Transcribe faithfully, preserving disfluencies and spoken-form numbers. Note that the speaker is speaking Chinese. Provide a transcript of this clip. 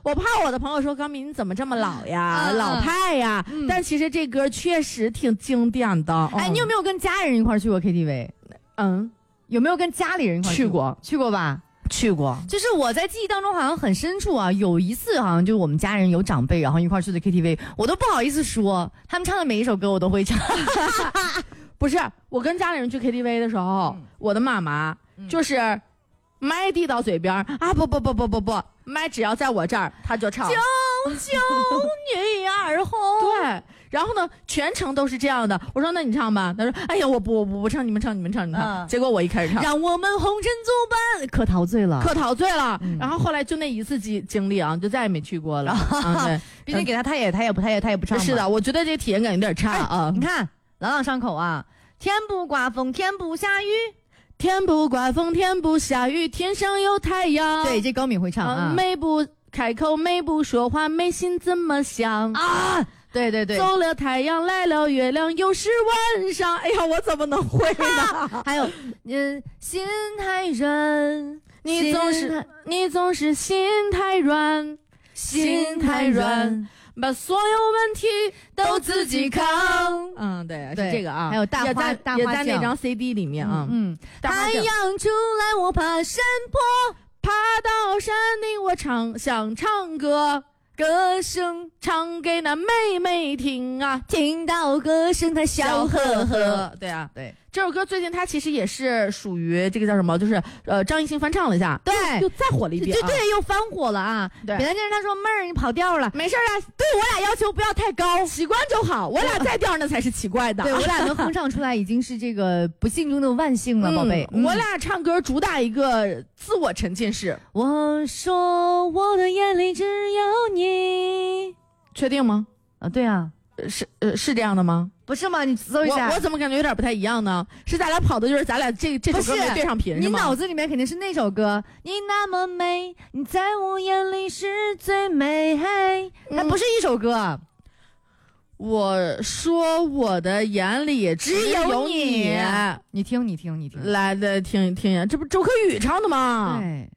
我怕我的朋友说高敏你怎么这么老呀， 嗯、 老派呀、嗯。但其实这歌确实挺经典的。 哎，你有没有跟家人一块去过 K T V？ 嗯，有没有跟家里人一块去过？ 去过吧？ 去过。 就是我在记忆当中好像很深处啊，有一次好像就是我们家人有长辈，然后一块去的 K T V， 我都不好意思说，他们唱的每一首歌我都会唱。 不是，我跟家里人去 K T V 的时候，嗯、我的妈妈就是。麦递到嘴边啊，不不不不不不，麦只要在我这儿，他就唱。 九九女儿红。 对，然后呢，全程都是这样的。我说那你唱吧，他说哎呀，我不我不不唱，你们唱你们唱你们唱。嗯、结果我一开始唱， 让我们红尘作伴，可陶醉了， 可陶醉了。嗯、然后后来就那一次经经历啊，就再也没去过了。啊、对， 毕竟给他他也他也不他也他也不唱。 是的，我觉得这体验感有点差啊。 你看朗朗上口啊，天不刮风，天不下雨。 天不刮风，天不下雨，天上有太阳。 对，这高敏会唱啊。 眉不开口，眉不说话，眉心怎么想啊？对对对。 走了太阳，来了月亮，又是晚上。哎呀，我怎么能会呢？ 还有，嗯，心太软， 你总是你总是心太软，心太软。把所有问题都自己扛。嗯，对，是这个啊。 还有大花大花也在那张 C D 里面啊。 嗯，太阳出来，我爬山坡， 爬到山顶，我唱想唱歌，歌声唱给那妹妹听啊， 听到歌声她笑呵呵。 对啊， 对。 这首歌最近它其实也是属于这个叫什么，就是呃张艺兴翻唱了一下， 对， 又再火了一遍， 对对，又翻火了啊！ 对， 北南先生他说妹儿你跑调了， 没事啊，对我俩要求不要太高，习惯就好，我俩再调那才是奇怪的。 对我俩能哼唱出来，已经是这个不幸中的万幸了，宝贝。 嗯、我俩唱歌主打一个自我沉浸式。 我说我的眼里只有你， 确定吗？ 啊，对啊， 是呃是这样的吗？ 不是吗？你搜一下。 我我怎么感觉有点不太一样呢？是咱俩跑的就是咱俩这这首歌没对上频， 你脑子里面肯定是那首歌。你那么美，你在我眼里是最美。它不是一首歌。嗯、 我说我的眼里只有你。 你听，你听，你听。 来的听听呀，这不周柯宇唱的吗？ 对。